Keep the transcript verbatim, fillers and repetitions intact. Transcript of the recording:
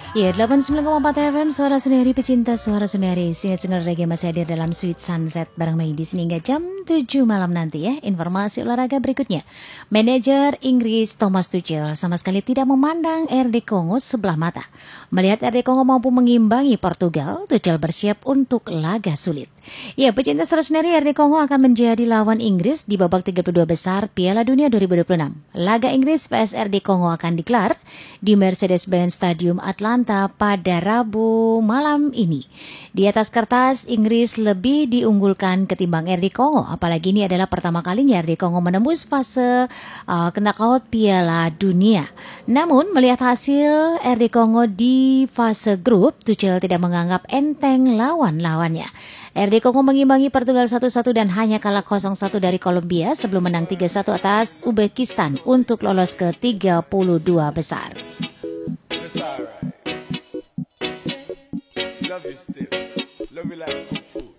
Ya, delapan puluh sembilan koma empat F M, Suara Sundari, pecinta Suara Sundari. Single-single reggae masih hadir dalam Sweet Sunset bareng Mei di sini hingga jam tujuh malam nanti ya. Informasi olahraga berikutnya. Manajer Inggris Thomas Tuchel sama sekali tidak memandang R D Kongo sebelah mata. Melihat R D Kongo mampu mengimbangi Portugal, Tuchel bersiap untuk laga sulit. Ya, pecinta Suara Sundari, R D Kongo akan menjadi lawan Inggris di babak tiga puluh dua besar Piala Dunia dua ribu dua puluh enam. Laga Inggris vs R D Kongo akan digelar di Mercedes-Benz Stadium Atlanta pada Rabu malam ini. Di atas kertas, Inggris lebih diunggulkan ketimbang R D Kongo, apalagi ini adalah pertama kalinya R D Kongo menembus fase uh, knockout Piala Dunia. Namun, melihat hasil R D Kongo di fase grup, Tuchel tidak menganggap enteng lawan-lawannya. R D Kongo mengimbangi Portugal satu satu dan hanya kalah nol satu dari Kolombia sebelum menang tiga satu atas Uzbekistan untuk lolos ke tiga puluh dua besar. Love you still. Love you like cook food.